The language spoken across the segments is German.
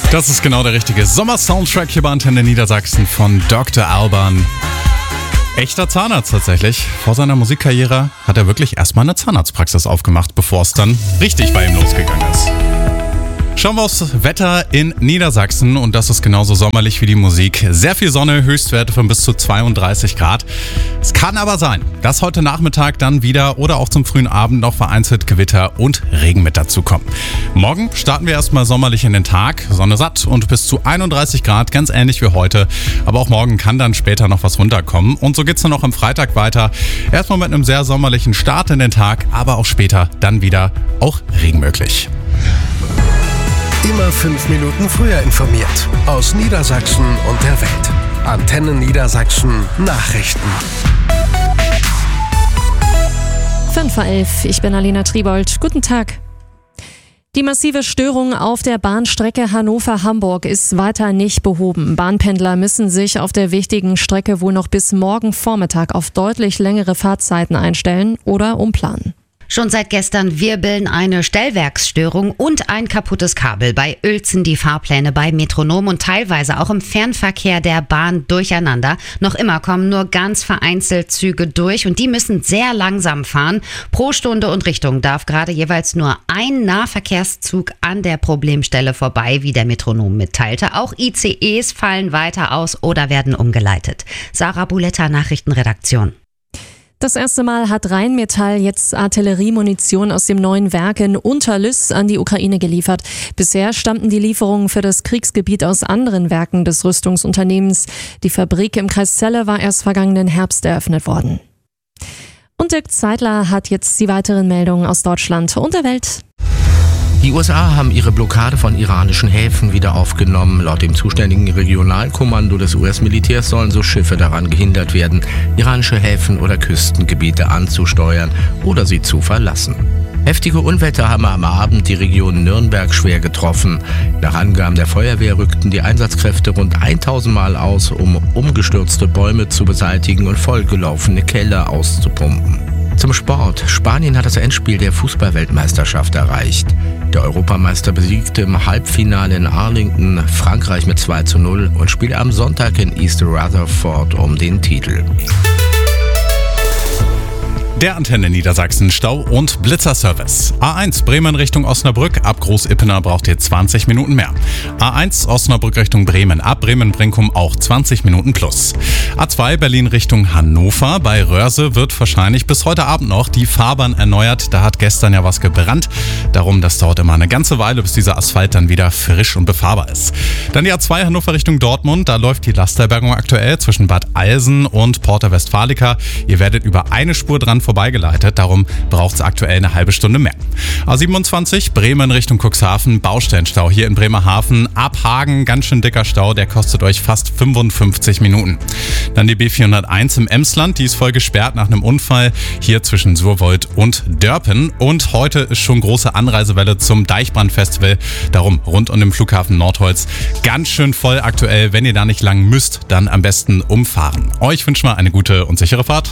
Das ist genau der richtige Sommer-Soundtrack hier bei Antenne Niedersachsen von Dr. Alban. Echter Zahnarzt tatsächlich. Vor seiner Musikkarriere hat er wirklich erstmal eine Zahnarztpraxis aufgemacht, bevor es dann richtig bei ihm losgegangen ist. Schauen wir aufs Wetter in Niedersachsen und das ist genauso sommerlich wie die Musik. Sehr viel Sonne, Höchstwerte von bis zu 32 Grad. Es kann aber sein, dass heute Nachmittag dann wieder oder auch zum frühen Abend noch vereinzelt Gewitter und Regen mit dazu kommen. Morgen starten wir erstmal sommerlich in den Tag, Sonne satt und bis zu 31 Grad, ganz ähnlich wie heute. Aber auch morgen kann dann später noch was runterkommen und so geht's dann noch am Freitag weiter. Erstmal mit einem sehr sommerlichen Start in den Tag, aber auch später dann wieder auch Regen möglich. Immer 5 Minuten früher informiert. Aus Niedersachsen und der Welt. Antenne Niedersachsen Nachrichten. 5:11 Uhr, ich bin Alina Tribold. Guten Tag. Die massive Störung auf der Bahnstrecke Hannover-Hamburg ist weiter nicht behoben. Bahnpendler müssen sich auf der wichtigen Strecke wohl noch bis morgen Vormittag auf deutlich längere Fahrtzeiten einstellen oder umplanen. Schon seit gestern wirbeln eine Stellwerksstörung und ein kaputtes Kabel bei Uelzen die Fahrpläne bei Metronom und teilweise auch im Fernverkehr der Bahn durcheinander. Noch immer kommen nur ganz vereinzelt Züge durch und die müssen sehr langsam fahren. Pro Stunde und Richtung darf gerade jeweils nur ein Nahverkehrszug an der Problemstelle vorbei, wie der Metronom mitteilte. Auch ICEs fallen weiter aus oder werden umgeleitet. Sarah Buletta, Nachrichtenredaktion. Das erste Mal hat Rheinmetall jetzt Artilleriemunition aus dem neuen Werk in Unterlüss an die Ukraine geliefert. Bisher stammten die Lieferungen für das Kriegsgebiet aus anderen Werken des Rüstungsunternehmens. Die Fabrik im Kreis Celle war erst vergangenen Herbst eröffnet worden. Und Dirk Zeitler hat jetzt die weiteren Meldungen aus Deutschland und der Welt. Die USA haben ihre Blockade von iranischen Häfen wieder aufgenommen. Laut dem zuständigen Regionalkommando des US-Militärs sollen so Schiffe daran gehindert werden, iranische Häfen oder Küstengebiete anzusteuern oder sie zu verlassen. Heftige Unwetter haben am Abend die Region Nürnberg schwer getroffen. Nach Angaben der Feuerwehr rückten die Einsatzkräfte rund 1000 Mal aus, um umgestürzte Bäume zu beseitigen und vollgelaufene Keller auszupumpen. Zum Sport. Spanien hat das Endspiel der Fußball-Weltmeisterschaft erreicht. Der Europameister besiegte im Halbfinale in Arlington Frankreich mit 2:0 und spielt am Sonntag in East Rutherford um den Titel. Der Antenne Niedersachsen Stau- und Blitzerservice. A1 Bremen Richtung Osnabrück, ab Groß-Ippener braucht ihr 20 Minuten mehr. A1 Osnabrück Richtung Bremen, ab Bremen-Brinkum auch 20 Minuten plus. A2 Berlin Richtung Hannover, bei Röhrse wird wahrscheinlich bis heute Abend noch die Fahrbahn erneuert. Da hat gestern ja was gebrannt. Darum, das dauert immer eine ganze Weile, bis dieser Asphalt dann wieder frisch und befahrbar ist. Dann die A2 Hannover Richtung Dortmund, da läuft die Lasterbergung aktuell zwischen Bad Alsen und Porta Westfalica. Ihr werdet über eine Spur dran vorbeigeleitet, darum braucht es aktuell eine halbe Stunde mehr. A27 Bremen Richtung Cuxhaven, Baustellenstau hier in Bremerhaven, ab Hagen ganz schön dicker Stau, der kostet euch fast 55 Minuten. Dann die B401 im Emsland, die ist voll gesperrt nach einem Unfall hier zwischen Surwold und Dörpen und heute ist schon große Anreisewelle zum Deichbrand-Festival, darum rund um den Flughafen Nordholz ganz schön voll aktuell, wenn ihr da nicht lang müsst, dann am besten umfahren. Euch wünschen wir eine gute und sichere Fahrt.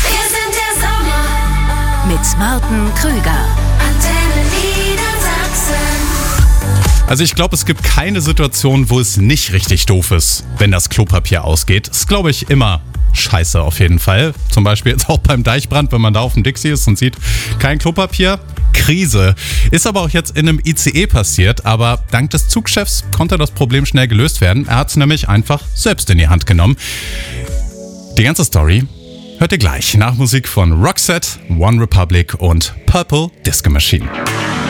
Mit Martin Krüger. Antenne Niedersachsen. Also ich glaube, es gibt keine Situation, wo es nicht richtig doof ist, wenn das Klopapier ausgeht. Das ist, glaube ich, immer scheiße auf jeden Fall. Zum Beispiel jetzt auch beim Deichbrand, wenn man da auf dem Dixie ist und sieht, kein Klopapier. Krise. Ist aber auch jetzt in einem ICE passiert, aber dank des Zugchefs konnte das Problem schnell gelöst werden. Er hat es nämlich einfach selbst in die Hand genommen. Die ganze Story hört ihr gleich nach Musik von Roxette, One Republic und Purple Disco Machine.